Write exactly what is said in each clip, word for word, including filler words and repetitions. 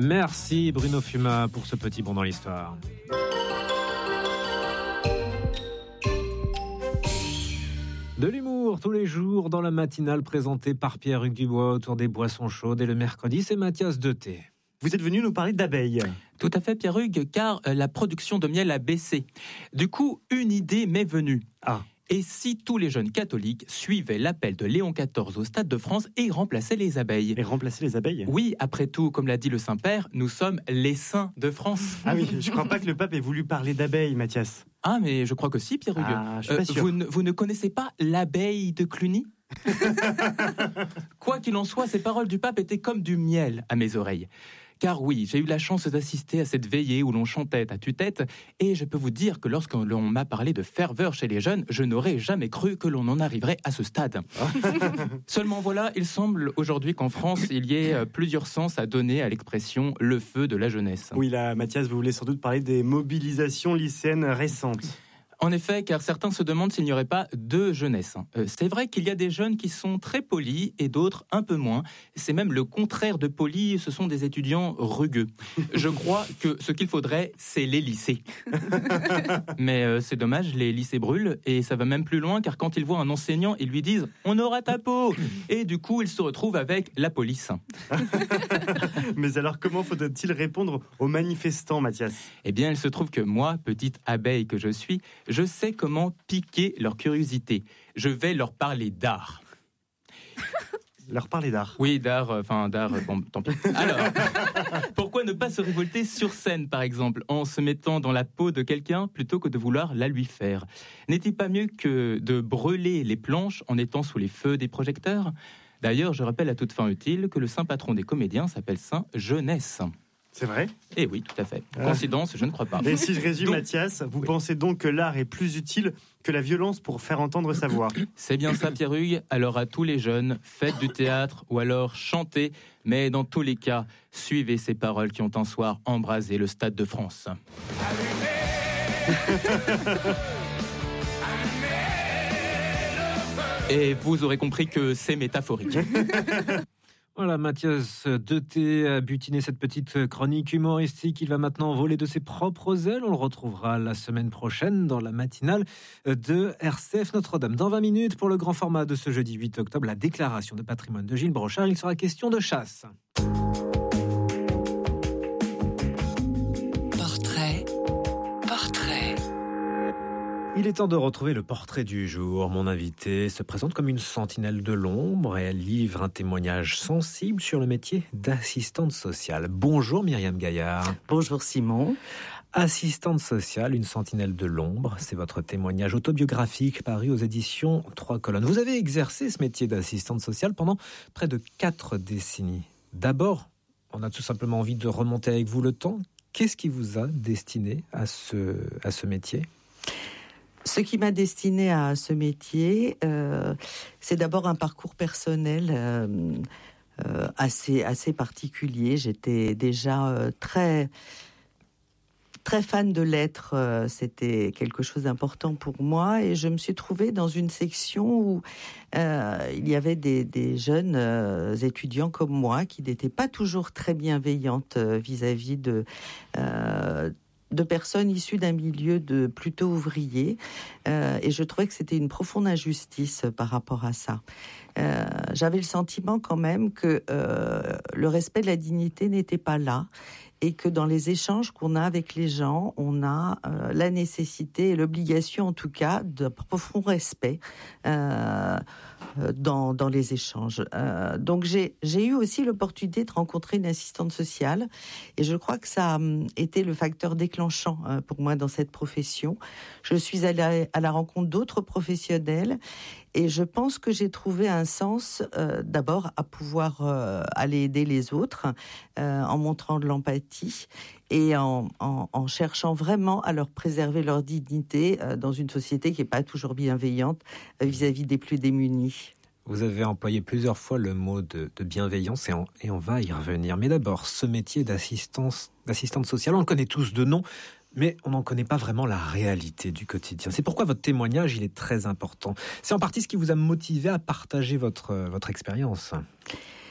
Merci Bruno Fuma pour ce petit bond dans l'histoire. De l'humour tous les jours dans la matinale présentée par Pierre-Hugues Dubois autour des boissons chaudes. Et le mercredi, c'est Mathias Deté. Vous êtes venu nous parler d'abeilles. Tout à fait, Pierre-Hugues, car la production de miel a baissé. Du coup, une idée m'est venue. Ah. Et si tous les jeunes catholiques suivaient l'appel de Léon quatorze au Stade de France et remplaçaient les abeilles? Et remplacer les abeilles? Oui, après tout, comme l'a dit le Saint-Père, nous sommes les saints de France. Ah oui, je ne crois pas que le pape ait voulu parler d'abeilles, Mathias. Ah, mais je crois que si, Pierre-Hugues. Ah, je suis pas sûr. Vous, ne, vous ne connaissez pas l'abeille de Cluny? Quoi qu'il en soit, ces paroles du pape étaient comme du miel à mes oreilles. Car oui, j'ai eu la chance d'assister à cette veillée où l'on chantait à tue-tête, et je peux vous dire que lorsque l'on m'a parlé de ferveur chez les jeunes, je n'aurais jamais cru que l'on en arriverait à ce stade. Seulement voilà, il semble aujourd'hui qu'en France, il y ait plusieurs sens à donner à l'expression « le feu de la jeunesse ». Oui, là, Mathias, vous voulez sans doute parler des mobilisations lycéennes récentes. En effet, car certains se demandent s'il n'y aurait pas deux jeunesses. Euh, c'est vrai qu'il y a des jeunes qui sont très polis et d'autres un peu moins. C'est même le contraire de polis, ce sont des étudiants rugueux. Je crois que ce qu'il faudrait, c'est les lycées. Mais euh, c'est dommage, les lycées brûlent et ça va même plus loin car quand ils voient un enseignant, ils lui disent « on aura ta peau !» et du coup, ils se retrouvent avec la police. Mais alors, comment faudrait-il répondre aux manifestants, Mathias? Eh bien, il se trouve que moi, petite abeille que je suis, je sais comment piquer leur curiosité. Je vais leur parler d'art. Leur parler d'art? Oui, d'art, enfin euh, d'art, bon, tant pis. Alors, pourquoi ne pas se révolter sur scène, par exemple, en se mettant dans la peau de quelqu'un plutôt que de vouloir la lui faire? N'est-il pas mieux que de brûler les planches en étant sous les feux des projecteurs? D'ailleurs, je rappelle à toute fin utile que le saint patron des comédiens s'appelle Saint Jeunesse. C'est vrai? Eh oui, tout à fait. Coïncidence, je ne crois pas. Et si je résume, donc, Mathias, vous oui. pensez donc que l'art est plus utile que la violence pour faire entendre sa voix? C'est bien ça, Pierre-Hugues. Alors à tous les jeunes, faites du théâtre ou alors chantez, mais dans tous les cas, suivez ces paroles qui ont un soir embrasé le Stade de France. Et vous aurez compris que c'est métaphorique. Voilà, Mathias Deté a butiné cette petite chronique humoristique. Il va maintenant voler de ses propres ailes. On le retrouvera la semaine prochaine dans la matinale de R C F Notre-Dame. Dans vingt minutes, pour le grand format de ce jeudi huit octobre, la déclaration de patrimoine de Gilles Brochard, il sera question de chasse. Portrait, portrait. Il est temps de retrouver le portrait du jour. Mon invité se présente comme une sentinelle de l'ombre et elle livre un témoignage sensible sur le métier d'assistante sociale. Bonjour Myriam Gaillard. Bonjour Simon. Assistante sociale, une sentinelle de l'ombre, c'est votre témoignage autobiographique paru aux éditions Trois Colonnes. Vous avez exercé ce métier d'assistante sociale pendant près de quatre décennies. D'abord, on a tout simplement envie de remonter avec vous le temps. Qu'est-ce qui vous a destiné à ce, à ce métier ? Ce qui m'a destinée à ce métier, euh, c'est d'abord un parcours personnel euh, euh, assez, assez particulier. J'étais déjà euh, très, très fan de lettres. Euh, c'était quelque chose d'important pour moi. Et je me suis trouvée dans une section où euh, il y avait des, des jeunes euh, étudiants comme moi qui n'étaient pas toujours très bienveillantes euh, vis-à-vis de... Euh, de personnes issues d'un milieu de plutôt ouvrier, euh, et je trouvais que c'était une profonde injustice par rapport à ça. Euh, j'avais le sentiment quand même que euh, le respect de la dignité n'était pas là, et que dans les échanges qu'on a avec les gens, on a euh, la nécessité et l'obligation, en tout cas, d'un profond respect euh, dans, dans les échanges. Euh, donc j'ai, j'ai eu aussi l'opportunité de rencontrer une assistante sociale, et je crois que ça a été le facteur déclenchant euh, pour moi dans cette profession. Je suis allée à la rencontre d'autres professionnels, et je pense que j'ai trouvé un sens, euh, d'abord, à pouvoir euh, aller aider les autres, euh, en montrant de l'empathie et en, en, en cherchant vraiment à leur préserver leur dignité euh, dans une société qui n'est pas toujours bienveillante euh, vis-à-vis des plus démunis. Vous avez employé plusieurs fois le mot de, de bienveillance et on, et on va y revenir. Mais d'abord, ce métier d'assistance, d'assistante sociale, on le connaît tous de nom, mais on n'en connaît pas vraiment la réalité du quotidien. C'est pourquoi votre témoignage, il est très important. C'est en partie ce qui vous a motivé à partager votre, votre expérience.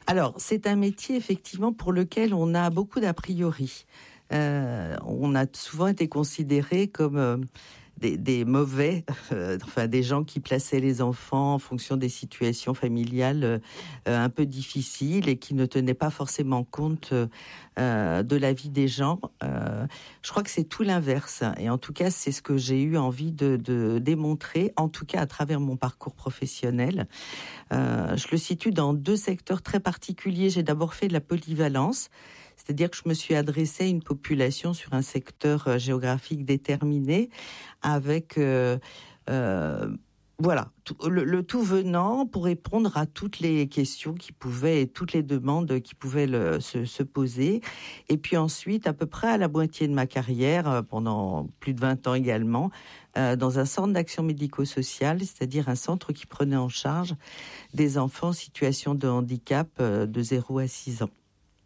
Alors, c'est un métier, effectivement, pour lequel on a beaucoup d'a priori. Euh, on a souvent été considérés comme euh, des, des mauvais, euh, enfin des gens qui plaçaient les enfants en fonction des situations familiales euh, un peu difficiles et qui ne tenaient pas forcément compte euh, de la vie des gens. Euh, je crois que c'est tout l'inverse. Et en tout cas, c'est ce que j'ai eu envie de, de démontrer, en tout cas à travers mon parcours professionnel. Euh, je le situe dans deux secteurs très particuliers. J'ai d'abord fait de la polyvalence, c'est-à-dire que je me suis adressée à une population sur un secteur euh, géographique déterminé, avec euh, euh, voilà tout, le, le tout venant pour répondre à toutes les questions qui pouvaient, et toutes les demandes qui pouvaient le, se, se poser. Et puis ensuite, à peu près à la moitié de ma carrière, pendant plus de vingt ans également, euh, dans un centre d'action médico-sociale, c'est-à-dire un centre qui prenait en charge des enfants en situation de handicap euh, de zéro à six ans.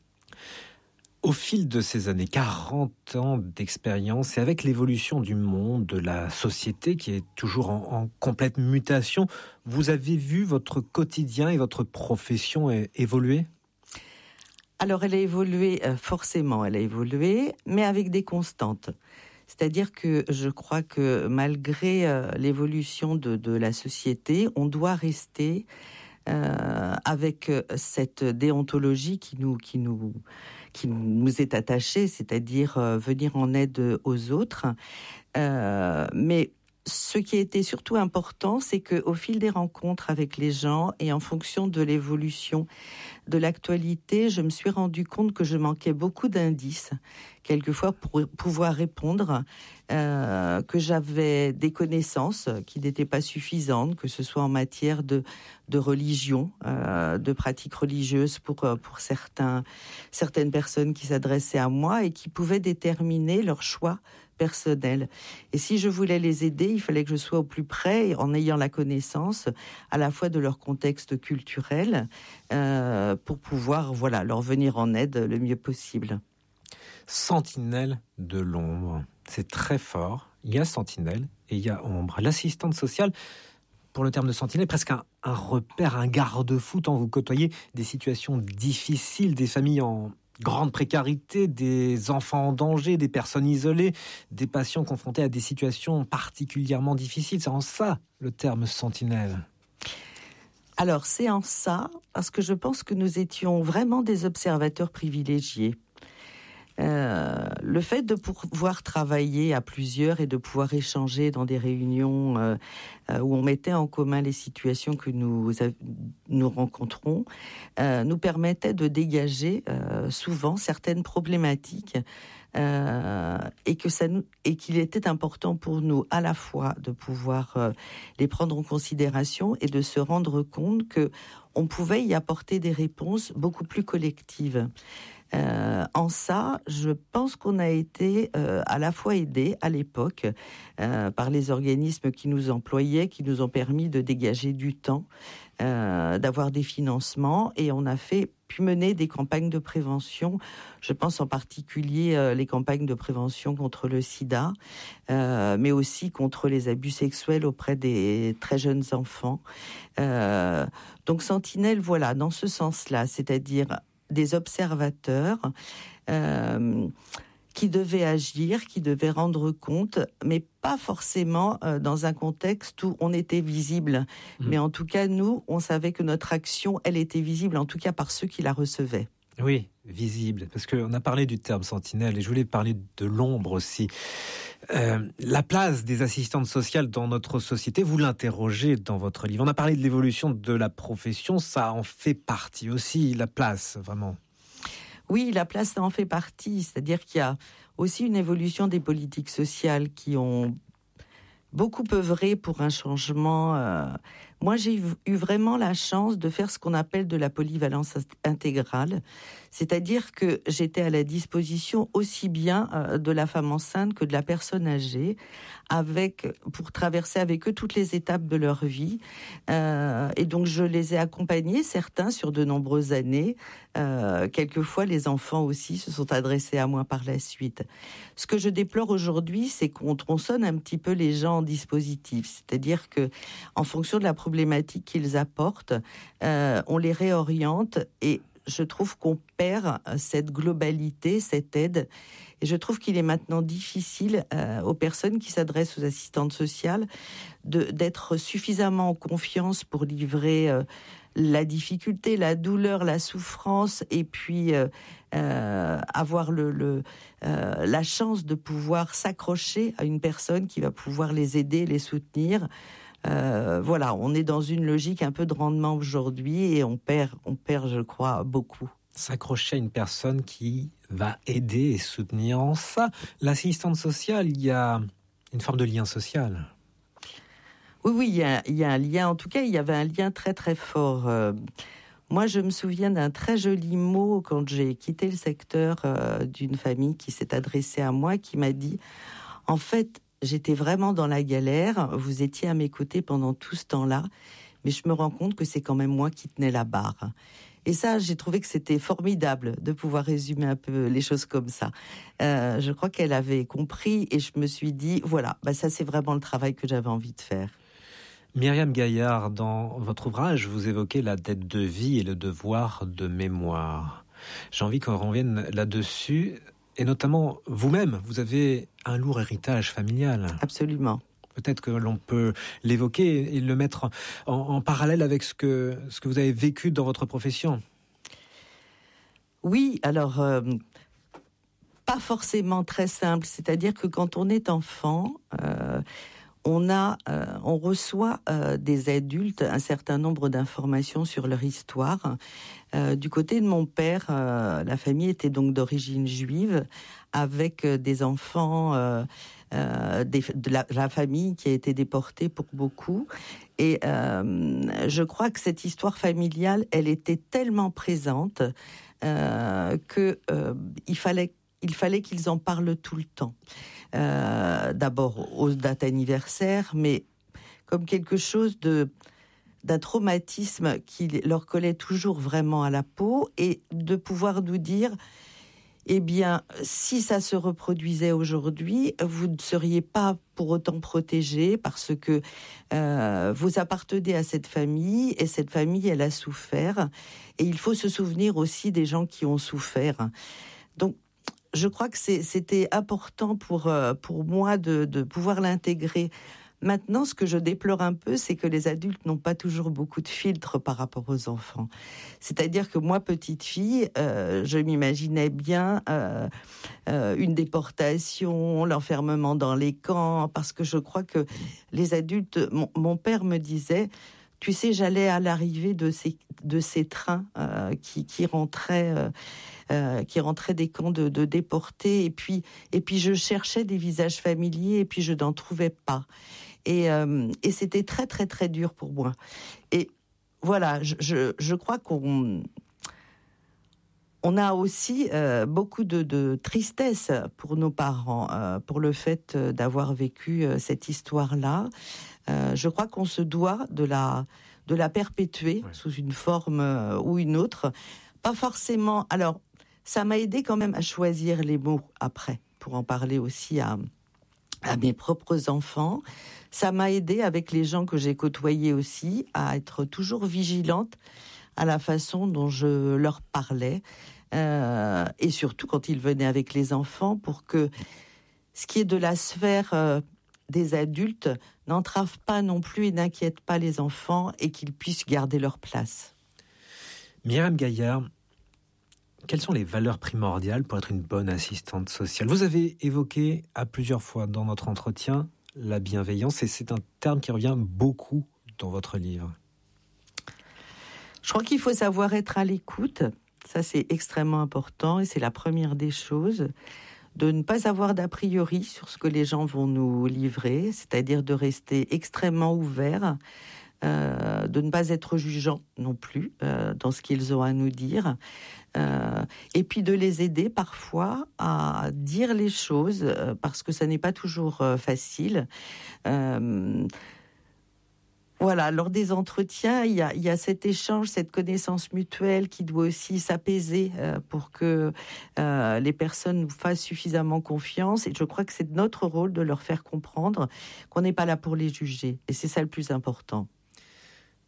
Au fil de ces années, quarante ans d'expérience, et avec l'évolution du monde, de la société qui est toujours en, en complète mutation, vous avez vu votre quotidien et votre profession évoluer ? Alors, elle a évolué, euh, forcément, elle a évolué, mais avec des constantes. C'est-à-dire que je crois que malgré euh, l'évolution de, de la société, on doit rester euh, avec cette déontologie qui nous... Qui nous qui nous est attaché, c'est-à-dire euh, venir en aide aux autres. Euh, mais ce qui a été surtout important, c'est qu'au fil des rencontres avec les gens et en fonction de l'évolution de l'actualité, je me suis rendu compte que je manquais beaucoup d'indices, quelquefois pour pouvoir répondre, euh, que j'avais des connaissances qui n'étaient pas suffisantes, que ce soit en matière de, de religion, euh, de pratiques religieuses pour, pour certains, certaines personnes qui s'adressaient à moi et qui pouvaient déterminer leur choix personnel. Et si je voulais les aider, il fallait que je sois au plus près, en ayant la connaissance à la fois de leur contexte culturel, euh, pour pouvoir voilà, leur venir en aide le mieux possible. Sentinelle de l'ombre, c'est très fort. Il y a sentinelle et il y a ombre. L'assistante sociale, pour le terme de sentinelle, est presque un, un repère, un garde-fou tant vous côtoyez des situations difficiles, des familles en grande précarité, des enfants en danger, des personnes isolées, des patients confrontés à des situations particulièrement difficiles. C'est en ça le terme sentinelle. Alors c'est en ça, parce que je pense que nous étions vraiment des observateurs privilégiés. Euh, le fait de pouvoir travailler à plusieurs et de pouvoir échanger dans des réunions euh, où on mettait en commun les situations que nous, nous rencontrons euh, nous permettait de dégager euh, souvent certaines problématiques euh, et, que ça nous, et qu'il était important pour nous à la fois de pouvoir euh, les prendre en considération et de se rendre compte qu'on pouvait y apporter des réponses beaucoup plus collectives. Euh, en ça, je pense qu'on a été euh, à la fois aidés à l'époque euh, par les organismes qui nous employaient, qui nous ont permis de dégager du temps, euh, d'avoir des financements, et on a fait pu mener des campagnes de prévention. Je pense en particulier euh, les campagnes de prévention contre le sida, euh, mais aussi contre les abus sexuels auprès des très jeunes enfants. Euh, donc Sentinelle, voilà, dans ce sens-là, c'est-à-dire des observateurs euh, qui devaient agir, qui devaient rendre compte, mais pas forcément euh, dans un contexte où on était visible. Mmh. Mais en tout cas, nous, on savait que notre action, elle était visible, en tout cas par ceux qui la recevaient. Oui, visible, parce qu'on a parlé du terme sentinelle, et je voulais parler de l'ombre aussi. Euh, la place des assistantes sociales dans notre société, vous l'interrogez dans votre livre. On a parlé de l'évolution de la profession, ça en fait partie aussi, la place, vraiment. Oui, la place, ça en fait partie. C'est-à-dire qu'il y a aussi une évolution des politiques sociales qui ont beaucoup œuvré pour un changement. Euh... Moi, j'ai eu vraiment la chance de faire ce qu'on appelle de la polyvalence intégrale. C'est-à-dire que j'étais à la disposition aussi bien euh, de la femme enceinte que de la personne âgée, avec, pour traverser avec eux toutes les étapes de leur vie. Euh, et donc, je les ai accompagnés, certains, sur de nombreuses années. Euh, quelquefois, les enfants aussi se sont adressés à moi par la suite. Ce que je déplore aujourd'hui, c'est qu'on tronçonne un petit peu les gens en dispositif. C'est-à-dire que, en fonction de la problématiques qu'ils apportent, euh, on les réoriente et je trouve qu'on perd cette globalité, cette aide. Et je trouve qu'il est maintenant difficile euh, aux personnes qui s'adressent aux assistantes sociales de, d'être suffisamment en confiance pour livrer euh, la difficulté, la douleur, la souffrance, et puis euh, euh, avoir le, le, euh, la chance de pouvoir s'accrocher à une personne qui va pouvoir les aider, les soutenir. Euh, voilà, on est dans une logique un peu de rendement aujourd'hui et on perd, on perd, je crois, beaucoup. S'accrocher à une personne qui va aider et soutenir. En ça, l'assistante sociale, il y a une forme de lien social. Oui, oui, il y a, il y a un lien. En tout cas, il y avait un lien très, très fort. Euh, moi, je me souviens d'un très joli mot quand j'ai quitté le secteur euh, d'une famille qui s'est adressée à moi, qui m'a dit, en fait, j'étais vraiment dans la galère, vous étiez à mes côtés pendant tout ce temps-là, mais je me rends compte que c'est quand même moi qui tenais la barre. Et ça, j'ai trouvé que c'était formidable de pouvoir résumer un peu les choses comme ça. Euh, je crois qu'elle avait compris et je me suis dit, voilà, bah ça c'est vraiment le travail que j'avais envie de faire. Myriam Gaillard, dans votre ouvrage, vous évoquez la dette de vie et le devoir de mémoire. J'ai envie qu'on revienne là-dessus, et notamment vous-même, vous avez un lourd héritage familial. Absolument. Peut-être que l'on peut l'évoquer et le mettre en, en parallèle avec ce que, ce que vous avez vécu dans votre profession. Oui, alors, euh, pas forcément très simple. C'est-à-dire que quand on est enfant, euh, on, a, euh, on reçoit euh, des adultes un certain nombre d'informations sur leur histoire. Euh, du côté de mon père, euh, la famille était donc d'origine juive, avec euh, des enfants... Euh, Euh, des, de la, la famille qui a été déportée pour beaucoup. Et euh, je crois que cette histoire familiale, elle était tellement présente euh, que euh, il fallait, il fallait qu'ils en parlent tout le temps. Euh, d'abord aux dates anniversaires, mais comme quelque chose de d'un traumatisme qui leur collait toujours vraiment à la peau, et de pouvoir nous dire: eh bien, si ça se reproduisait aujourd'hui, vous ne seriez pas pour autant protégés parce que euh, vous appartenez à cette famille et cette famille, elle a souffert. Et il faut se souvenir aussi des gens qui ont souffert. Donc, je crois que c'est, c'était important pour, pour moi de, de pouvoir l'intégrer. Maintenant, ce que je déplore un peu, c'est que les adultes n'ont pas toujours beaucoup de filtres par rapport aux enfants. C'est-à-dire que moi, petite fille, euh, je m'imaginais bien euh, euh, une déportation, l'enfermement dans les camps, parce que je crois que les adultes... Mon, mon père me disait, tu sais, j'allais à l'arrivée de ces, de ces trains euh, qui, qui rentraient... Euh, Euh, qui rentraient des camps de, de déportés, et puis, et puis je cherchais des visages familiers, et puis je n'en trouvais pas. Et, euh, et c'était très, très, très dur pour moi. Et voilà, je, je, je crois qu'on on a aussi euh, beaucoup de, de tristesse pour nos parents, euh, pour le fait d'avoir vécu euh, cette histoire-là. Euh, je crois qu'on se doit de la, de la perpétuer, ouais, sous une forme euh, ou une autre. Pas forcément... Alors, ça m'a aidé quand même à choisir les mots après, pour en parler aussi à, à mes propres enfants. Ça m'a aidé avec les gens que j'ai côtoyés aussi à être toujours vigilante à la façon dont je leur parlais. Euh, et surtout quand ils venaient avec les enfants, pour que ce qui est de la sphère euh, des adultes n'entrave pas non plus et n'inquiète pas les enfants, et qu'ils puissent garder leur place. Myriam Gaillard, quelles sont les valeurs primordiales pour être une bonne assistante sociale ? Vous avez évoqué à plusieurs fois dans notre entretien la bienveillance, et c'est un terme qui revient beaucoup dans votre livre. Je crois qu'il faut savoir être à l'écoute. Ça, c'est extrêmement important, et c'est la première des choses. De ne pas avoir d'a priori sur ce que les gens vont nous livrer, c'est-à-dire de rester extrêmement ouvert, euh, de ne pas être jugeant non plus euh, dans ce qu'ils ont à nous dire. Euh, et puis de les aider parfois à dire les choses, euh, parce que ça n'est pas toujours euh, facile. Euh, voilà, lors des entretiens, il y a, il y a cet échange, cette connaissance mutuelle qui doit aussi s'apaiser euh, pour que euh, les personnes nous fassent suffisamment confiance. Et je crois que c'est notre rôle de leur faire comprendre qu'on n'est pas là pour les juger. Et c'est ça le plus important.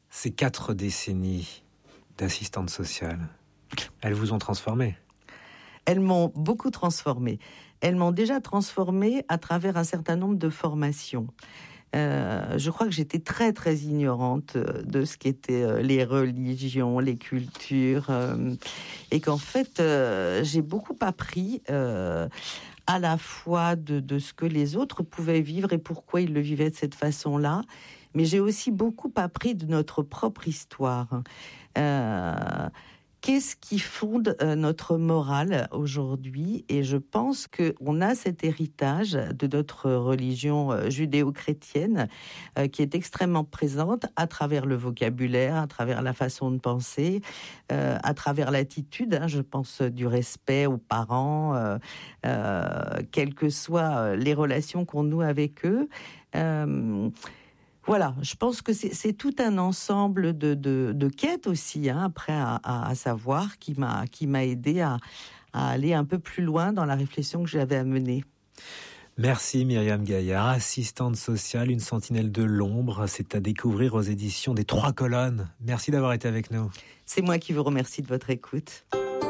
Ces quatre décennies d'assistante sociale, elles vous ont transformée? Elles m'ont beaucoup transformée. Elles m'ont déjà transformée à travers un certain nombre de formations. Euh, je crois que j'étais très très ignorante de ce qu'étaient les religions, les cultures, euh, et qu'en fait euh, j'ai beaucoup appris euh, à la fois de, de ce que les autres pouvaient vivre et pourquoi ils le vivaient de cette façon-là, mais j'ai aussi beaucoup appris de notre propre histoire. Euh, Qu'est-ce qui fonde euh, notre morale aujourd'hui? Et je pense qu'on a cet héritage de notre religion euh, judéo-chrétienne euh, qui est extrêmement présente à travers le vocabulaire, à travers la façon de penser, euh, à travers l'attitude. Hein, je pense du respect aux parents, euh, euh, quelles que soient les relations qu'on noue avec eux. Euh, Voilà, je pense que c'est, c'est tout un ensemble de, de, de quêtes aussi, hein, après à, à, à savoir, qui m'a, qui m'a aidé à, à aller un peu plus loin dans la réflexion que j'avais à mener. Merci Myriam Gaillard, assistante sociale, une sentinelle de l'ombre. C'est à découvrir aux éditions des Trois Colonnes. Merci d'avoir été avec nous. C'est moi qui vous remercie de votre écoute.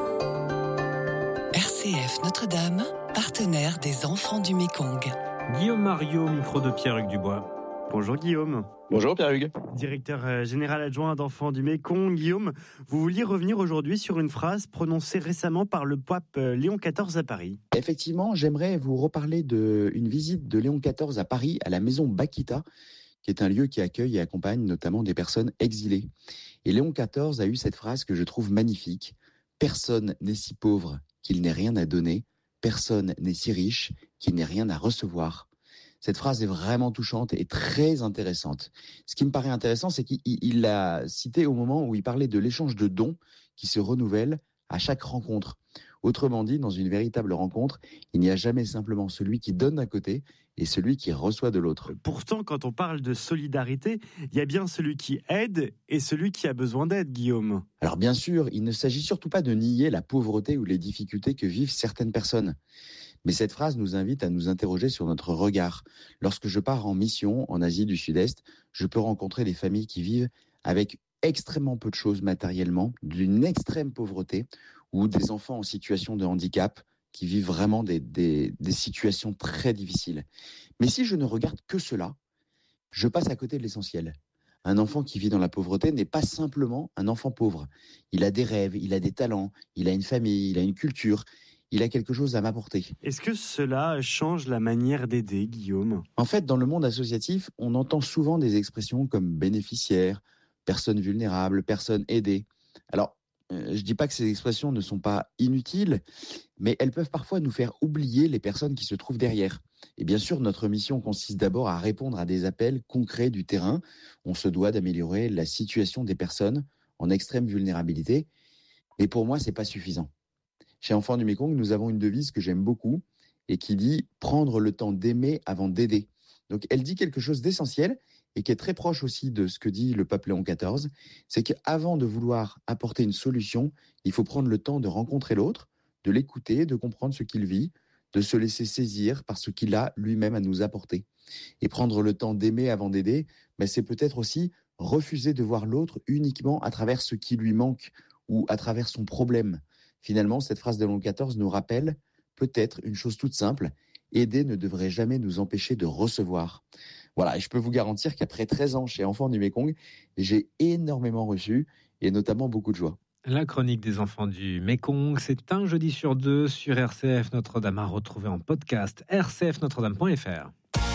R C F Notre-Dame, partenaire des enfants du Mékong. Guillaume Mariot, micro de Pierre-Hugues Dubois. Bonjour Guillaume. Bonjour Pierre-Hugues. Directeur général adjoint d'Enfants du Mékong. Guillaume, vous vouliez revenir aujourd'hui sur une phrase prononcée récemment par le pape Léon quatorze à Paris. Effectivement, j'aimerais vous reparler d'une visite de Léon quatorze à Paris, à la maison Bakita, qui est un lieu qui accueille et accompagne notamment des personnes exilées. Et Léon quatorze a eu cette phrase que je trouve magnifique. « Personne n'est si pauvre qu'il n'ait rien à donner, personne n'est si riche qu'il n'ait rien à recevoir. » Cette phrase est vraiment touchante et très intéressante. Ce qui me paraît intéressant, c'est qu'il l'a cité au moment où il parlait de l'échange de dons qui se renouvellent à chaque rencontre. Autrement dit, dans une véritable rencontre, il n'y a jamais simplement celui qui donne d'un côté et celui qui reçoit de l'autre. Pourtant, quand on parle de solidarité, il y a bien celui qui aide et celui qui a besoin d'aide, Guillaume. Alors bien sûr, il ne s'agit surtout pas de nier la pauvreté ou les difficultés que vivent certaines personnes. Mais cette phrase nous invite à nous interroger sur notre regard. Lorsque je pars en mission en Asie du Sud-Est, je peux rencontrer des familles qui vivent avec extrêmement peu de choses matériellement, d'une extrême pauvreté, ou des enfants en situation de handicap qui vivent vraiment des, des, des situations très difficiles. Mais si je ne regarde que cela, je passe à côté de l'essentiel. Un enfant qui vit dans la pauvreté n'est pas simplement un enfant pauvre. Il a des rêves, il a des talents, il a une famille, il a une culture. Il a quelque chose à m'apporter. Est-ce que cela change la manière d'aider, Guillaume ? En fait, dans le monde associatif, on entend souvent des expressions comme bénéficiaire, personne vulnérable, personne aidée. Alors, euh, je ne dis pas que ces expressions ne sont pas inutiles, mais elles peuvent parfois nous faire oublier les personnes qui se trouvent derrière. Et bien sûr, notre mission consiste d'abord à répondre à des appels concrets du terrain. On se doit d'améliorer la situation des personnes en extrême vulnérabilité. Et pour moi, ce n'est pas suffisant. Chez Enfants du Mékong, nous avons une devise que j'aime beaucoup et qui dit « prendre le temps d'aimer avant d'aider ». Donc, elle dit quelque chose d'essentiel et qui est très proche aussi de ce que dit le pape Léon quatorze. C'est qu'avant de vouloir apporter une solution, il faut prendre le temps de rencontrer l'autre, de l'écouter, de comprendre ce qu'il vit, de se laisser saisir par ce qu'il a lui-même à nous apporter. Et prendre le temps d'aimer avant d'aider, ben c'est peut-être aussi refuser de voir l'autre uniquement à travers ce qui lui manque ou à travers son problème. Finalement, cette phrase de Léon quatorze nous rappelle peut-être une chose toute simple, aider ne devrait jamais nous empêcher de recevoir. Voilà, et je peux vous garantir qu'après treize ans chez Enfants du Mékong, j'ai énormément reçu et notamment beaucoup de joie. La chronique des enfants du Mékong, c'est un jeudi sur deux sur R C F Notre-Dame à retrouver en podcast r c f notre dame point f r.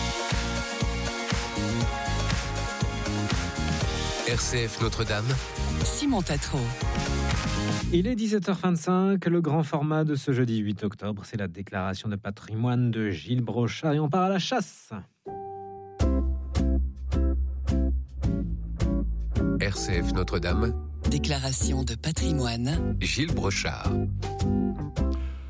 R C F Notre-Dame, Simon Tatro. Il est dix-sept heures vingt-cinq, le grand format de ce jeudi huit octobre, c'est la déclaration de patrimoine de Gilles Brochard et on part à la chasse. R C F Notre-Dame, Déclaration de patrimoine. Gilles Brochard.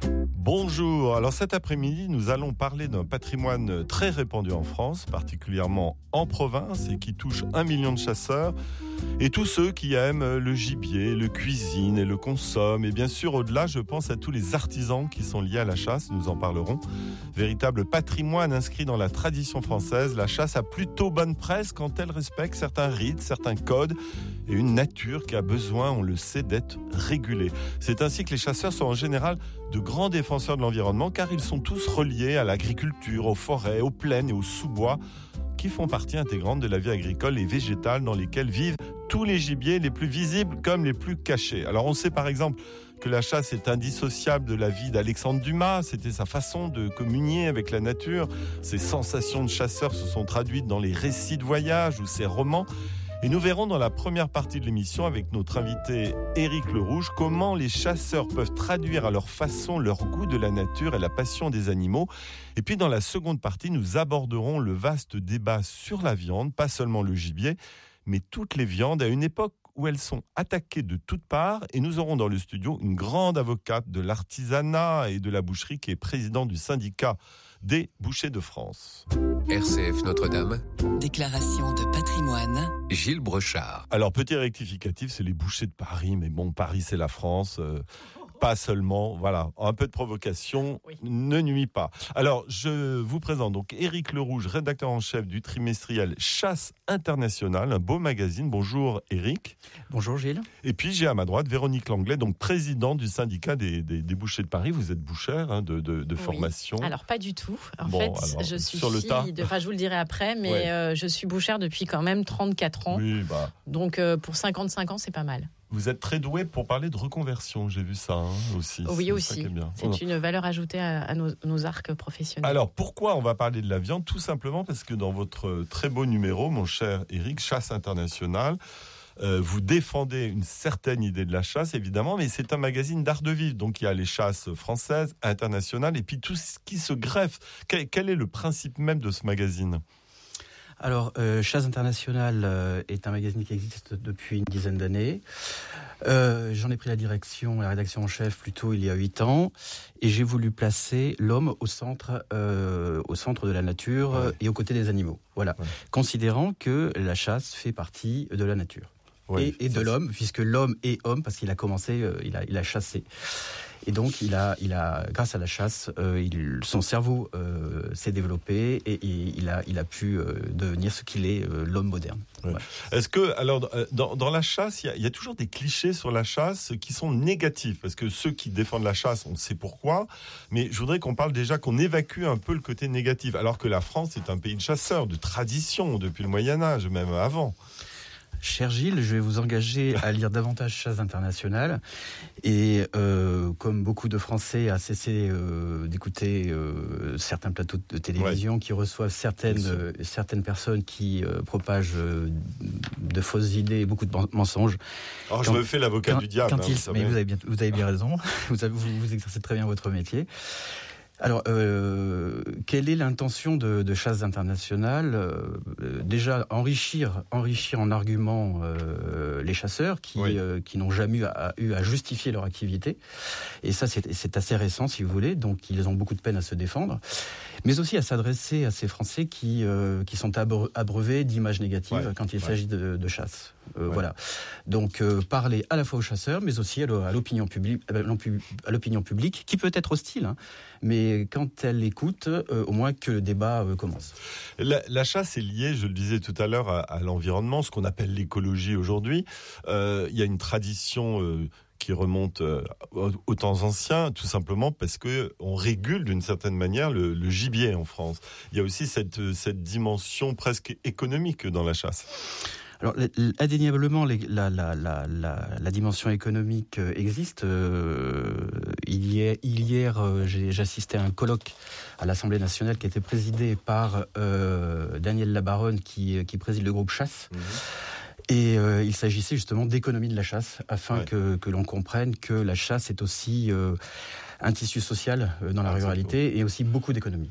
Bonjour, alors cet après-midi, nous allons parler d'un patrimoine très répandu en France, particulièrement en province, et qui touche un million de chasseurs, et tous ceux qui aiment le gibier, le cuisinent et le consomment. Et bien sûr, au-delà, je pense à tous les artisans qui sont liés à la chasse, nous en parlerons. Véritable patrimoine inscrit dans la tradition française, la chasse a plutôt bonne presse quand elle respecte certains rites, certains codes, et une nature qui a besoin, on le sait, d'être régulée. C'est ainsi que les chasseurs sont en général de grands défenseurs de l'environnement, car ils sont tous reliés à l'agriculture, aux forêts, aux plaines et aux sous-bois, qui font partie intégrante de la vie agricole et végétale dans lesquelles vivent tous les gibiers, les plus visibles comme les plus cachés. Alors on sait par exemple que la chasse est indissociable de la vie d'Alexandre Dumas. C'était sa façon de communier avec la nature. Ses sensations de chasseur se sont traduites dans les récits de voyage ou ses romans. Et nous verrons dans la première partie de l'émission avec notre invité Éric Le Rouge comment les chasseurs peuvent traduire à leur façon leur goût de la nature et la passion des animaux. Et puis dans la seconde partie, nous aborderons le vaste débat sur la viande, pas seulement le gibier, mais toutes les viandes à une époque où elles sont attaquées de toutes parts. Et nous aurons dans le studio une grande avocate de l'artisanat et de la boucherie qui est présidente du syndicat des bouchers de France. R C F Notre-Dame. Déclaration de patrimoine. Gilles Brochard. Alors, petit rectificatif, c'est les bouchers de Paris, mais bon, Paris c'est la France, euh, pas seulement, voilà, un peu de provocation oui. ne nuit pas. Alors, je vous présente donc Éric Le Rouge, rédacteur en chef du trimestriel Chasse Internationale, un beau magazine. Bonjour Éric. Bonjour Gilles. Et puis j'ai à ma droite Véronique Langlais, donc présidente du syndicat des, des, des bouchers de Paris. Vous êtes bouchère hein, de, de, de oui. formation. Alors pas du tout. En bon, fait, alors, je suis sur le tas. de, enfin je vous le dirai après, mais ouais. euh, je suis bouchère depuis quand même trente-quatre ans. Oui, bah. Donc euh, pour cinquante-cinq ans, c'est pas mal. Vous êtes très doué pour parler de reconversion, j'ai vu ça hein, aussi. Oui, c'est aussi. Ça bien. C'est une valeur ajoutée à, à nos, nos arcs professionnels. Alors, pourquoi on va parler de la viande ? Tout simplement parce que dans votre très beau numéro, mon cher Éric, Chasse Internationale, euh, vous défendez une certaine idée de la chasse, évidemment, mais c'est un magazine d'art de vivre. Donc, il y a les chasses françaises, internationales, et puis tout ce qui se greffe. Quel, quel est le principe même de ce magazine ? Alors, euh, Chasse Internationale euh, est un magazine qui existe depuis une dizaine d'années. Euh, j'en ai pris la direction, la rédaction en chef plutôt il y a huit ans, et j'ai voulu placer l'homme au centre, euh, au centre de la nature ouais. et aux côtés des animaux. Voilà, ouais. Considérant que la chasse fait partie de la nature ouais, et, et de l'homme, puisque l'homme est homme parce qu'il a commencé, euh, il a, il a chassé. Et donc, il a, il a, grâce à la chasse, euh, il, son cerveau euh, s'est développé et, et il, a, il a pu euh, devenir ce qu'il est, euh, l'homme moderne. Ouais. Ouais. Est-ce que, alors, dans, dans la chasse, il y, y a toujours des clichés sur la chasse qui sont négatifs, parce que ceux qui défendent la chasse, on sait pourquoi, mais je voudrais qu'on parle déjà, qu'on évacue un peu le côté négatif, alors que la France est un pays de chasseurs, de tradition, depuis le Moyen-Âge, même avant. Cher Gilles, je vais vous engager à lire davantage Chasse Internationale et euh, comme beaucoup de Français, à cesser euh, d'écouter euh, certains plateaux de télévision ouais. qui reçoivent certaines, euh, certaines personnes qui euh, propagent euh, de fausses idées et beaucoup de mensonges. Alors quand, je me fais l'avocat quand, du diable. Quand hein, il, vous, mais vous avez bien, vous avez bien raison, vous, avez, vous, vous exercez très bien votre métier. Alors, euh, quelle est l'intention de, de Chasse Internationale ? euh, Déjà, enrichir, enrichir en arguments euh, les chasseurs qui, oui. euh, qui n'ont jamais eu à, eu à justifier leur activité. Et ça, c'est, c'est assez récent, si vous voulez. Donc, ils ont beaucoup de peine à se défendre. Mais aussi à s'adresser à ces Français qui, euh, qui sont abreuvés d'images négatives ouais. quand il ouais. s'agit de, de chasse. Euh, ouais. Voilà. Donc, euh, parler à la fois aux chasseurs, mais aussi à l'opinion publique, à l'opinion publique, qui peut être hostile, hein, mais quand elle écoute, euh, au moins que le débat euh, commence. La, la chasse est liée, je le disais tout à l'heure, à, à l'environnement, ce qu'on appelle l'écologie aujourd'hui. Euh, il y a une tradition euh, qui remonte euh, aux temps anciens, tout simplement parce que on régule d'une certaine manière le, le gibier en France. Il y a aussi cette, cette dimension presque économique dans la chasse. Alors, indéniablement, les, la, la, la, la, la dimension économique existe. Euh, hier, hier j'ai, j'ai assisté à un colloque à l'Assemblée nationale qui était présidé par euh, Daniel Labaronne, qui, qui préside le groupe Chasse. Mmh. Et euh, il s'agissait justement d'économie de la chasse, afin ouais. que, que l'on comprenne que la chasse est aussi euh, un tissu social euh, dans la ah, ruralité et aussi beaucoup d'économie.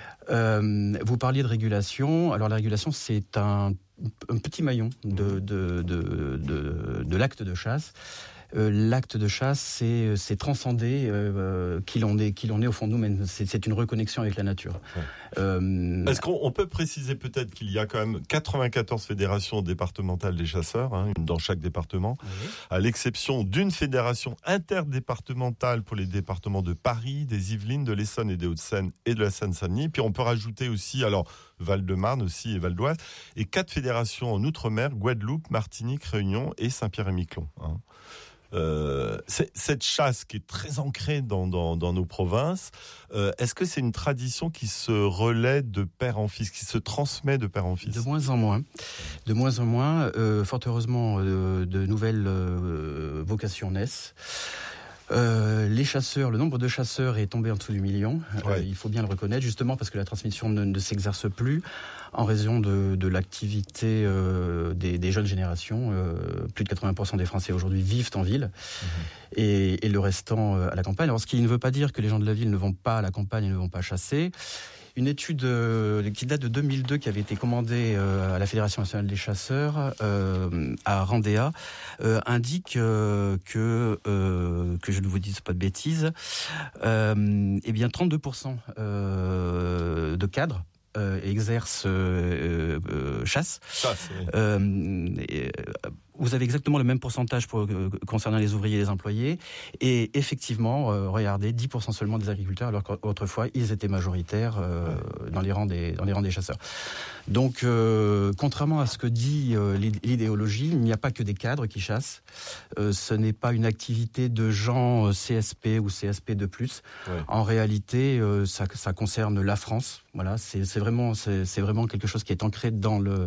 Euh, vous parliez de régulation. Alors la régulation, c'est un, un petit maillon de, de, de, de, de l'acte de chasse. euh, l'acte de chasse, c'est, c'est transcender euh, qui l'on est, qui l'on est au fond de nous-mêmes. C'est, c'est une reconnexion avec la nature. Ouais. Euh, Est-ce qu'on on peut préciser peut-être qu'il y a quand même quatre-vingt-quatorze fédérations départementales des chasseurs, hein, une dans chaque département, oui. à l'exception d'une fédération interdépartementale pour les départements de Paris, des Yvelines, de l'Essonne et des Hauts-de-Seine et de la Seine-Saint-Denis. Puis on peut rajouter aussi, alors Val-de-Marne aussi et Val d'Oise, et quatre fédérations en Outre-mer, Guadeloupe, Martinique, Réunion et Saint-Pierre-et-Miquelon. Hein. Euh, c'est, cette chasse qui est très ancrée dans, dans, dans nos provinces, euh, est-ce que c'est une tradition qui se relaie de père en fils, qui se transmet de père en fils ? De moins en moins. De moins en moins. Euh, fort heureusement, euh, de nouvelles euh, vocations naissent. Euh, les chasseurs, le nombre de chasseurs est tombé en dessous du million. Ouais. Euh, il faut bien le reconnaître, justement parce que la transmission ne, ne s'exerce plus en raison de, de l'activité euh, des, des jeunes générations. Euh, plus de quatre-vingts pour cent des Français aujourd'hui vivent en ville mmh. et, et le restant euh, à la campagne. Alors, ce qui ne veut pas dire que les gens de la ville ne vont pas à la campagne et ne vont pas chasser. Une étude euh, qui date de deux mille deux, qui avait été commandée euh, à la Fédération nationale des chasseurs euh, à Randéa, euh, indique euh, que, euh, que je ne vous dise pas de bêtises, euh, eh bien trente-deux pour cent euh, de cadres euh, exercent euh, euh, chasse. Chasse, oui. euh, et, Vous avez exactement le même pourcentage pour, euh, concernant les ouvriers et les employés. Et effectivement, euh, regardez, dix pour cent seulement des agriculteurs, alors qu'autrefois, ils étaient majoritaires euh, ouais. dans, les rangs des, dans les rangs des chasseurs. Donc, euh, contrairement à ce que dit euh, l'idéologie, il n'y a pas que des cadres qui chassent. Euh, ce n'est pas une activité de gens euh, C S P ou C S P de plus. Ouais. En réalité, euh, ça, ça concerne la France. Voilà, c'est, c'est, vraiment, c'est, c'est vraiment quelque chose qui est ancré dans le...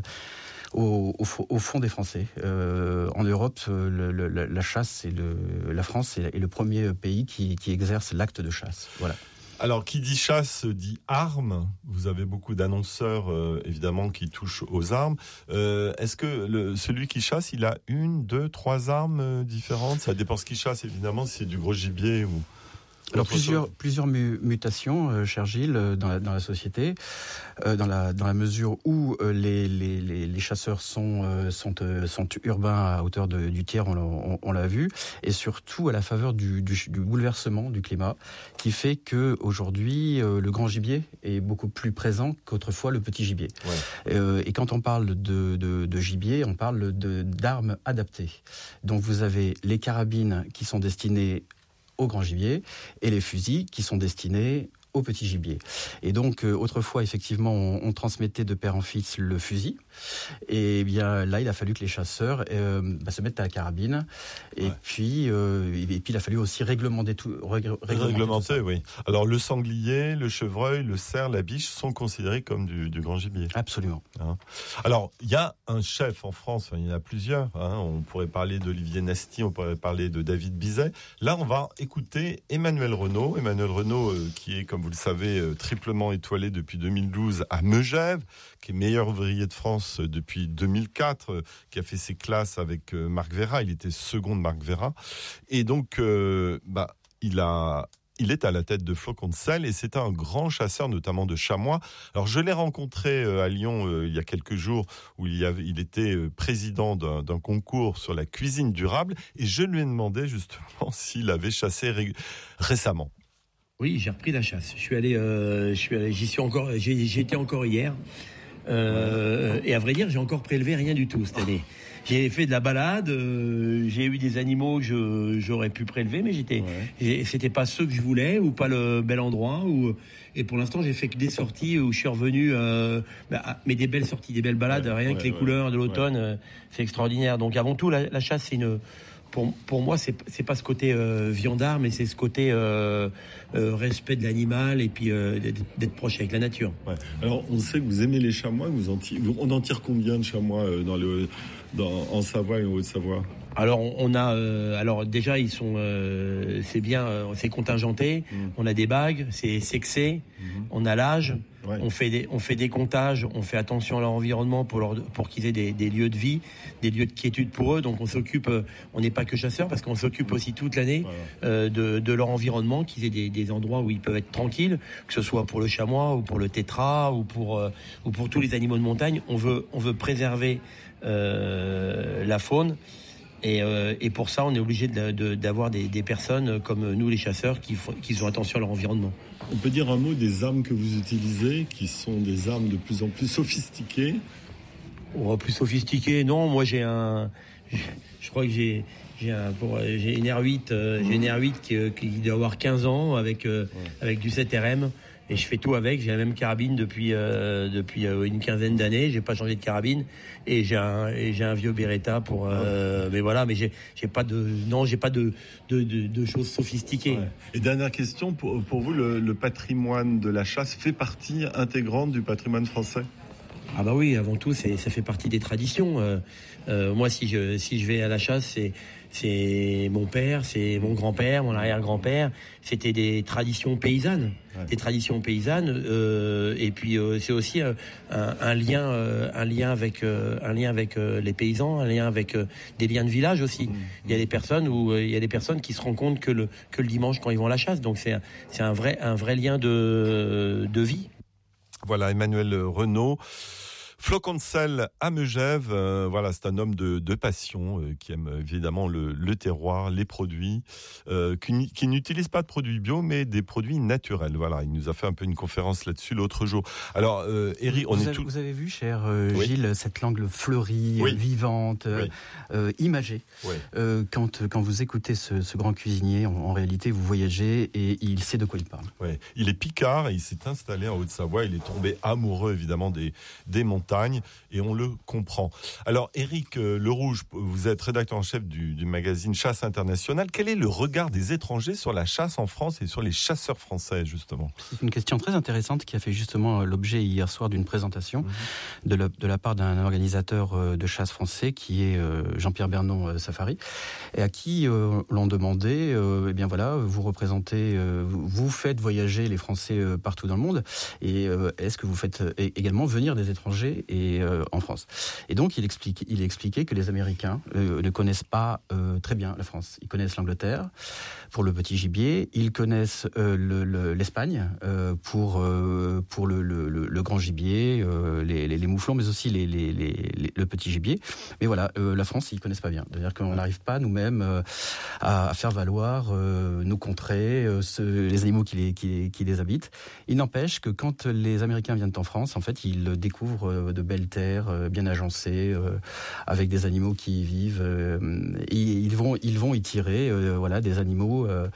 Au, au, au fond des Français. Euh, en Europe, le, le, la chasse, c'est le, la France est le premier pays qui, qui exerce l'acte de chasse. Voilà. Alors, qui dit chasse dit armes. Vous avez beaucoup d'annonceurs, euh, évidemment, qui touchent aux armes. Euh, est-ce que le, celui qui chasse, il a une, deux, trois armes euh, différentes ? Ça dépend ce qu'il chasse, évidemment, si c'est du gros gibier ou... Alors plusieurs, plusieurs mu- mutations, euh, cher Gilles, euh, dans, la, dans la société, euh, dans, la, dans la mesure où euh, les, les, les, les chasseurs sont, euh, sont, euh, sont urbains à hauteur de, du tiers, on, on, on l'a vu, et surtout à la faveur du, du, du bouleversement du climat, qui fait qu'aujourd'hui, euh, le grand gibier est beaucoup plus présent qu'autrefois le petit gibier. Ouais. Euh, et quand on parle de, de, de gibier, on parle de, d'armes adaptées. Donc vous avez les carabines qui sont destinées au grand gibier, et les fusils qui sont destinés au petit gibier. Et donc, euh, autrefois, effectivement, on, on transmettait de père en fils le fusil. Et bien là, il a fallu que les chasseurs euh, bah, se mettent à la carabine. Et, ouais. puis, euh, et puis, il a fallu aussi réglementer tout. Rég- réglementer, réglementer tout oui. Alors, le sanglier, le chevreuil, le cerf, la biche sont considérés comme du, du grand gibier. Absolument. Hein. Alors, il y a un chef en France, il y en a plusieurs. Hein. On pourrait parler d'Olivier Nasty, on pourrait parler de David Bizet. Là, on va écouter Emmanuel Renaud. Emmanuel Renaud, euh, qui est, comme vous le savez, euh, triplement étoilé depuis deux mille douze à Megève, qui est meilleur ouvrier de France euh, depuis deux mille quatre, euh, qui a fait ses classes avec euh, Marc Vera. Il était second de Marc Vera. Et donc, euh, bah, il a... Il est à la tête de Flocon de Sel et c'est un grand chasseur, notamment de chamois. Alors, je l'ai rencontré euh, à Lyon euh, il y a quelques jours, où il, y avait, il était euh, président d'un, d'un concours sur la cuisine durable, et je lui ai demandé justement s'il avait chassé ré- récemment. Oui, j'ai repris la chasse. Je suis allé, euh, je suis allé, j'y suis encore, j'ai, j'y étais encore hier. Euh, et à vrai dire, j'ai encore prélevé rien du tout cette année. J'ai fait de la balade, euh, j'ai eu des animaux que je, j'aurais pu prélever, mais j'étais, ouais. c'était pas ceux que je voulais ou pas le bel endroit. Ou, et pour l'instant, j'ai fait que des sorties où je suis revenu, euh, bah, mais des belles sorties, des belles balades, ouais, rien ouais, que les ouais, couleurs de l'automne, ouais. euh, c'est extraordinaire. Donc avant tout, la, la chasse, c'est une... Pour, pour moi, c'est, c'est pas ce côté euh, viandard, mais c'est ce côté euh, euh, respect de l'animal et puis euh, d'être, d'être proche avec la nature. Ouais. Alors, on sait que vous aimez les chamois. Vous en tirez, on en tire combien de chamois euh, dans le, dans, en Savoie et en Haute-Savoie ? Alors, on a, euh, alors déjà, ils sont, euh, c'est bien, euh, c'est contingenté. Mmh. On a des bagues, c'est sexé. Mmh. On a l'âge. Ouais. On fait des, on fait des comptages. On fait attention à leur environnement pour leur, pour qu'ils aient des, des lieux de vie, des lieux de quiétude pour eux. Donc, on s'occupe. Euh, on n'est pas que chasseurs parce qu'on s'occupe aussi toute l'année voilà. euh, de, de leur environnement, qu'ils aient des, des endroits où ils peuvent être tranquilles, que ce soit pour le chamois ou pour le tétra ou pour, euh, ou pour tous les animaux de montagne. On veut, on veut préserver euh, la faune. Et, euh, et pour ça, on est obligé de, de, d'avoir des, des personnes comme nous, les chasseurs, qui, font, qui font attention à leur environnement. On peut dire un mot des armes que vous utilisez, qui sont des armes de plus en plus sophistiquées. Oh, plus sophistiquées, non. Moi, j'ai un... Je crois que j'ai... J'ai, un, pour, j'ai une R huit, euh, j'ai une R huit qui, qui doit avoir quinze ans avec, euh, ouais. avec du sept R M. Et je fais tout avec. J'ai la même carabine depuis, euh, depuis euh, une quinzaine d'années. J'ai pas changé de carabine. Et j'ai un, et j'ai un vieux Beretta pour. Euh, mais voilà, mais j'ai, j'ai pas de, non, j'ai pas de, de, de, de choses sophistiquées. Ouais. Et dernière question, pour, pour vous, le, le patrimoine de la chasse fait partie intégrante du patrimoine français ? Ah bah oui, avant tout, c'est, ça fait partie des traditions. Euh, euh, moi, si je, si je vais à la chasse, c'est, c'est mon père, c'est mon grand-père, mon arrière-grand-père. C'était des traditions paysannes, ouais. des traditions paysannes. Euh, et puis euh, c'est aussi euh, un, un lien, euh, un lien avec, euh, un lien avec euh, les paysans, un lien avec euh, des liens de village aussi. Mmh. Il y a des personnes où euh, il y a des personnes qui se rendent compte que le que le dimanche quand ils vont à la chasse. Donc c'est c'est un vrai un vrai lien de de vie. Voilà, Emmanuel Renaud. Flocon de sel à Megève, euh, voilà, c'est un homme de, de passion euh, qui aime évidemment le, le terroir, les produits, euh, qui, qui n'utilise pas de produits bio, mais des produits naturels. Voilà, il nous a fait un peu une conférence là-dessus l'autre jour. Alors, euh, Eric, on vous est avez, tout... Vous avez vu, cher euh, oui. Gilles, cette langue fleurie, oui. vivante, oui. euh, imagée. Oui. Euh, quand, quand vous écoutez ce, ce grand cuisinier, en, en réalité, vous voyagez et il sait de quoi il parle. Oui. Il est picard et il s'est installé en Haute-Savoie. Il est tombé amoureux, évidemment, des, des montagnes. Et on le comprend. Alors, Éric Lerouge, vous êtes rédacteur en chef du, du magazine Chasse Internationale. Quel est le regard des étrangers sur la chasse en France et sur les chasseurs français, justement ? C'est une question très intéressante qui a fait justement l'objet hier soir d'une présentation mmh. de, la, de la part d'un organisateur de chasse français qui est Jean-Pierre Bernon Safari, et à qui euh, l'on demandait, euh, eh bien voilà, vous représentez, euh, vous faites voyager les Français partout dans le monde, et euh, est-ce que vous faites également venir des étrangers et euh, en France. Et donc il explique, il expliquait que les Américains euh, ne connaissent pas euh, très bien la France. Ils connaissent l'Angleterre pour le petit gibier, ils connaissent euh, le, le, l'Espagne euh, pour euh, pour le, le, le grand gibier, euh, les, les, les mouflons, mais aussi les, les, les, les, le petit gibier. Mais voilà, euh, la France, ils connaissent pas bien. C'est-à-dire qu'on n'arrive pas nous-mêmes euh, à, à faire valoir euh, nos contrées, euh, ce, les animaux qui les, qui, les, qui les habitent. Il n'empêche que quand les Américains viennent en France, en fait, ils découvrent euh, de belles terres euh, bien agencées, euh, avec des animaux qui y vivent. Euh, et ils vont, ils vont y tirer, euh, voilà, des animaux, euh,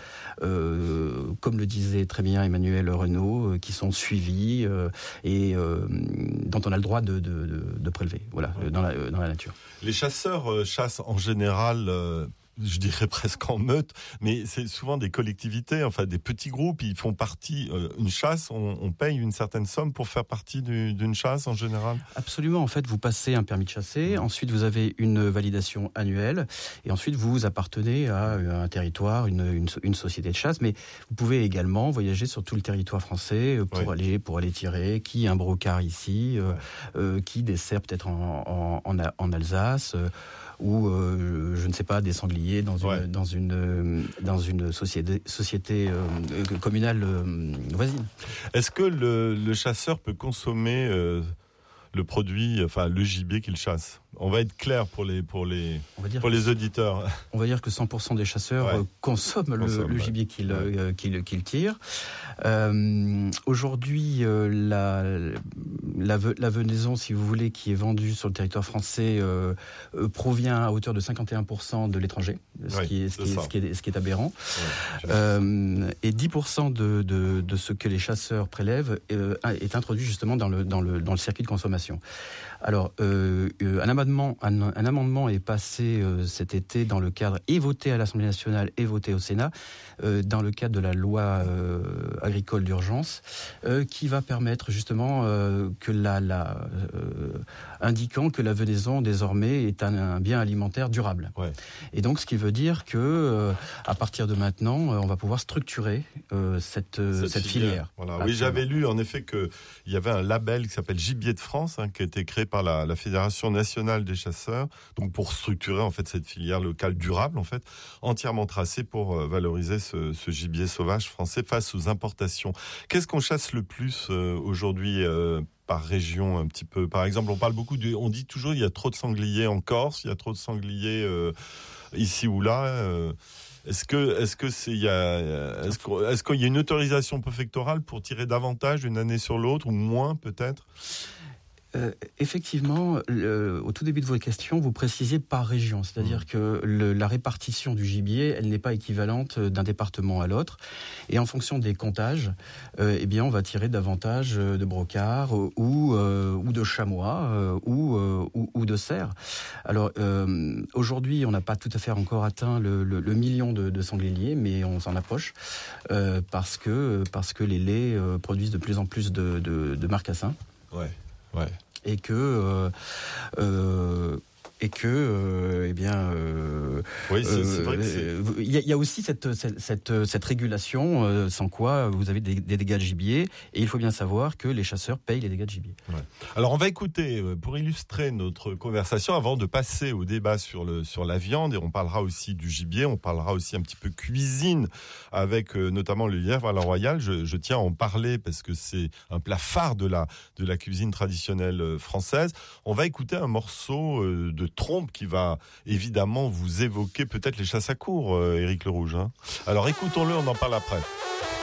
euh, comme le disait très bien Emmanuel Renaud, euh, qui sont suivis euh, et euh, dont on a le droit de, de, de, de prélever, voilà, ouais. dans la, euh, dans la nature. Les chasseurs euh, chassent en général. Euh... je dirais presque en meute, mais c'est souvent des collectivités, enfin des petits groupes, ils font partie, euh, une chasse, on, on paye une certaine somme pour faire partie du, d'une chasse en général ? Absolument, en fait vous passez un permis de chasser, mmh. ensuite vous avez une validation annuelle, et ensuite vous appartenez à un territoire, une, une, une société de chasse, mais vous pouvez également voyager sur tout le territoire français pour, oui. aller, pour aller tirer, qui un brocard ici, euh, ouais. euh, qui dessert peut-être en, en, en, en Alsace, euh, ou euh, je ne sais pas, des sangliers dans une ouais. dans une euh, dans une société société euh, communale euh, voisine. Est-ce que le, le chasseur peut consommer euh, le produit, enfin le gibier qu'il chasse ? On va être clair pour les pour les pour les auditeurs. On va dire que cent pour cent des chasseurs ouais. consomment le, Consomme, le gibier ouais. qu'ils, ouais. euh, qu'ils qu'ils tirent. Euh, aujourd'hui, euh, la, la la venaison, si vous voulez, qui est vendue sur le territoire français euh, euh, provient à hauteur de cinquante et un pour cent de l'étranger, ce ouais, qui est ce qui est, ce qui est ce qui est aberrant. Ouais, euh, et dix pour cent de, de de ce que les chasseurs prélèvent euh, est introduit justement dans le dans le dans le circuit de consommation. Alors, euh, un, amendement, un, un amendement est passé euh, cet été dans le cadre, et voté à l'Assemblée nationale et voté au Sénat, euh, dans le cadre de la loi euh, agricole d'urgence, euh, qui va permettre justement euh, que la, la euh, indiquant que la venaison désormais est un, un bien alimentaire durable. Ouais. Et donc, ce qui veut dire que euh, à partir de maintenant, euh, on va pouvoir structurer euh, cette, euh, cette, cette filière. filière. Voilà. Oui, j'avais lu en effet que il y avait un label qui s'appelle Gibier de France, hein, qui a été créé par la, la Fédération nationale des chasseurs, donc pour structurer en fait cette filière locale durable, en fait, entièrement tracée pour euh, valoriser ce, ce gibier sauvage français face aux importations. Qu'est-ce qu'on chasse le plus euh, aujourd'hui euh, par région un petit peu ? Par exemple, on parle beaucoup du, on dit toujours il y a trop de sangliers en Corse, il y a trop de sangliers euh, ici ou là. Euh, est-ce que, est-ce que c'est, il y a, est-ce que, est-ce qu'il y a une autorisation préfectorale pour tirer davantage d'une année sur l'autre ou moins peut-être? Euh, effectivement, le, au tout début de votre question, vous précisez par région, c'est-à-dire mmh. que le, la répartition du gibier, elle n'est pas équivalente d'un département à l'autre, et en fonction des comptages, euh, eh bien, on va tirer davantage de brocards ou euh, ou de chamois euh, ou, euh, ou ou de cerfs. Alors euh, aujourd'hui, on n'a pas tout à fait encore atteint le, le, le million de, de sangliers, mais on s'en approche euh, parce que parce que les laits euh, produisent de plus en plus de, de, de marcassins. Ouais. Ouais. Et que euh, euh, et que euh, eh bien euh, oui, c'est, c'est vrai que c'est... il y, y a aussi cette cette cette, cette régulation euh, sans quoi vous avez des, des dégâts de gibier, et il faut bien savoir que les chasseurs payent les dégâts de gibier. Ouais. Alors on va écouter pour illustrer notre conversation avant de passer au débat sur le sur la viande, et on parlera aussi du gibier, on parlera aussi un petit peu cuisine avec euh, notamment le lièvre à la royale. Je, je tiens à en parler parce que c'est un plat phare de la de la cuisine traditionnelle française. On va écouter un morceau euh, de trompe qui va évidemment vous évoquer peut-être les chasses à courre, euh, Éric Le Rouge. Hein. Alors écoutons-le, on en parle après.